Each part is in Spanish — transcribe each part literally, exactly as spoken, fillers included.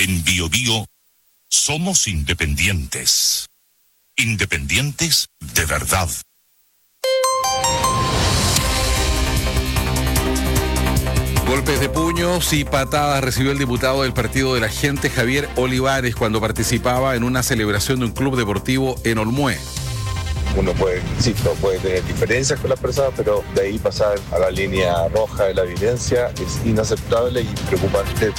En Bio Bio somos independientes. Independientes de verdad. Golpes de puños y patadas recibió el diputado del Partido de la Gente, Javier Olivares, cuando participaba en una celebración de un club deportivo en Olmué. Uno puede, insisto, puede tener diferencias con las personas, pero de ahí pasar a la línea roja de la violencia es inaceptable y preocupante.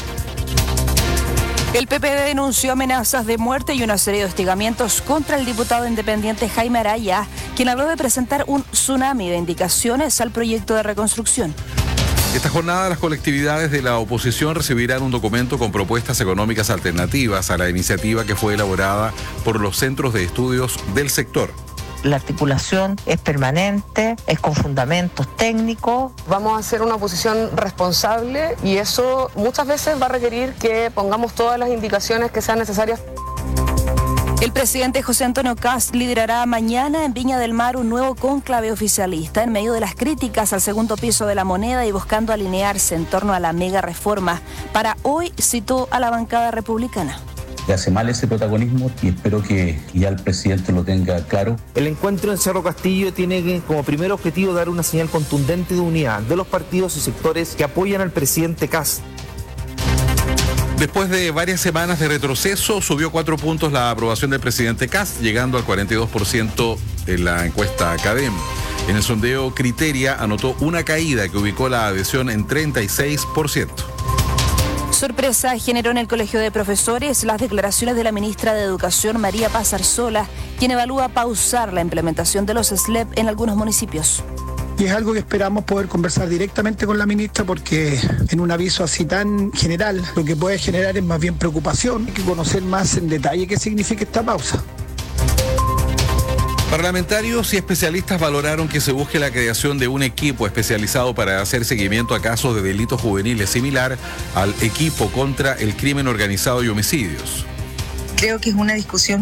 El P P D denunció amenazas de muerte y una serie de hostigamientos contra el diputado independiente Jaime Araya, quien habló de presentar un tsunami de indicaciones al proyecto de reconstrucción. Esta jornada las colectividades de la oposición recibirán un documento con propuestas económicas alternativas a la iniciativa que fue elaborada por los centros de estudios del sector. La articulación es permanente, es con fundamentos técnicos. Vamos a hacer una oposición responsable y eso muchas veces va a requerir que pongamos todas las indicaciones que sean necesarias. El presidente José Antonio Kast liderará mañana en Viña del Mar un nuevo cónclave oficialista en medio de las críticas al segundo piso de la moneda y buscando alinearse en torno a la mega reforma. Para hoy citó a la bancada republicana. Le hace mal ese protagonismo y espero que ya el presidente lo tenga claro. El encuentro en Cerro Castillo tiene como primer objetivo dar una señal contundente de unidad de los partidos y sectores que apoyan al presidente Kast. Después de varias semanas de retroceso, subió cuatro puntos la aprobación del presidente Kast, llegando al cuarenta y dos por ciento en la encuesta Cadem. En el sondeo Criteria anotó una caída que ubicó la adhesión en treinta y seis por ciento. Sorpresa generó en el Colegio de Profesores las declaraciones de la ministra de Educación, María Paz Arzola, quien evalúa pausar la implementación de los S L E P en algunos municipios. Y es algo que esperamos poder conversar directamente con la ministra porque en un aviso así tan general lo que puede generar es más bien preocupación. Hay que conocer más en detalle qué significa esta pausa. Parlamentarios y especialistas valoraron que se busque la creación de un equipo especializado para hacer seguimiento a casos de delitos juveniles similar al equipo contra el crimen organizado y homicidios. Creo que es una discusión